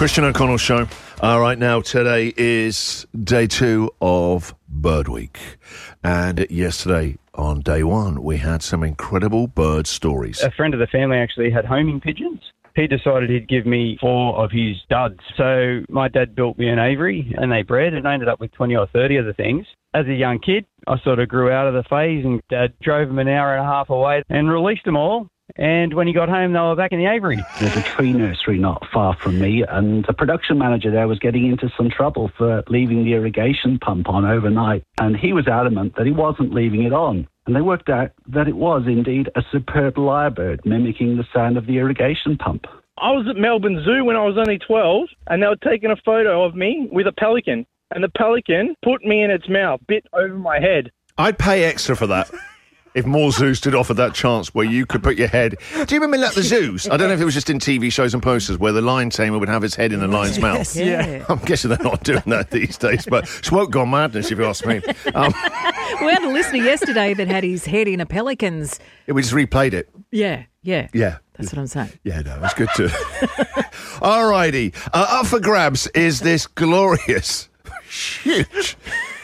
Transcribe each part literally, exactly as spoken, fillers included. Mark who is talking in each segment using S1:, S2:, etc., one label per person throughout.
S1: Christian O'Connell Show. All right, now today is day two of Bird Week. And yesterday, on day one, we had some incredible bird stories.
S2: A friend of the family actually had homing pigeons. He decided he'd give me four of his duds. So my dad built me an aviary and they bred, and I ended up with twenty or thirty of the things. As a young kid, I sort of grew out of the phase, and Dad drove them an hour and a half away and released them all. And when he got home, they were back in the aviary.
S3: There's a tree nursery not far from me, and the production manager there was getting into some trouble for leaving the irrigation pump on overnight. And he was adamant that he wasn't leaving it on. And they worked out that it was indeed a superb lyrebird mimicking the sound of the irrigation pump.
S4: I was at Melbourne Zoo when I was only twelve, and they were taking a photo of me with a pelican. And the pelican put me in its mouth, bit over my head.
S1: I'd pay extra for that. If more zoos did offer that chance where you could put your head... Do you remember like, the zoos? I don't know if it was just in T V shows and posters where the lion tamer would have his head in a lion's mouth.
S5: Yeah.
S1: I'm guessing they're not doing that these days, but it's woke gone madness, if you ask me. Um,
S5: We had a listener yesterday that had his head in a pelican's.
S1: we just replayed it.
S5: Yeah, yeah.
S1: Yeah.
S5: That's what I'm saying.
S1: Yeah, no, it's good too. All righty. Uh, up for grabs is this glorious, huge...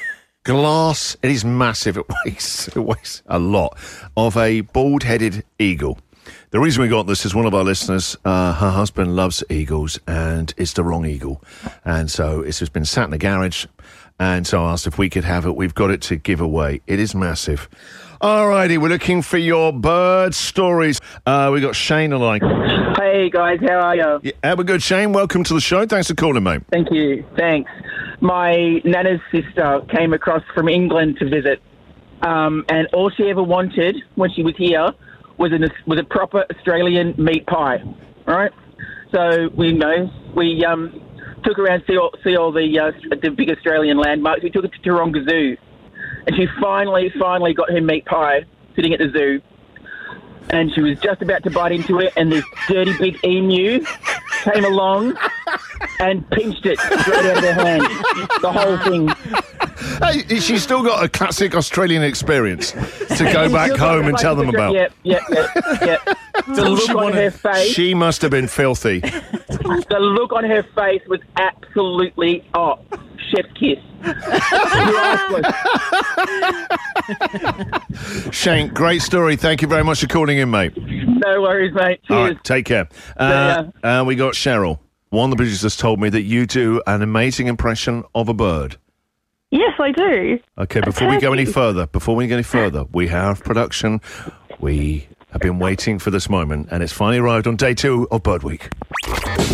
S1: glass, it is massive, it weighs, it weighs a lot, of a bald-headed eagle. The reason we got this is one of our listeners, uh, her husband loves eagles, and it's the wrong eagle. And so it's just been sat in the garage, and so I asked if we could have it. We've got it to give away. It is massive. All righty, we're looking for your bird stories. Uh, we got Shane on the line.
S6: Hey guys, how are you?
S1: Yeah, we're good, Shane. Welcome to the show. Thanks for calling, mate.
S6: Thank you. Thanks. My nana's sister came across from England to visit, um, and all she ever wanted when she was here was, an, was a proper Australian meat pie, right? So we know we um, took her around to see all, see all the uh, the big Australian landmarks. We took her to Taronga Zoo, and she finally, finally got her meat pie sitting at the zoo. And she was just about to bite into it, and this dirty big emu came along and pinched it straight out of her hand. The whole thing.
S1: Hey, she's still got a classic Australian experience to go back home and tell them about.
S6: Yep, yep, yep, yep. The look on her face.
S1: She must have been filthy.
S6: The look on her face was absolutely, oh, chef's kiss.
S1: Shane, great story. Thank you very much for calling in, mate.
S6: No worries, mate. Cheers.
S1: All right, take care. Uh, uh, we got Cheryl. One of the producers told me that you do an amazing impression of a bird.
S7: Yes, I do.
S1: Okay, before we go any further, before we go any further, we have production. We have been waiting for this moment, and it's finally arrived on day two of Bird Week.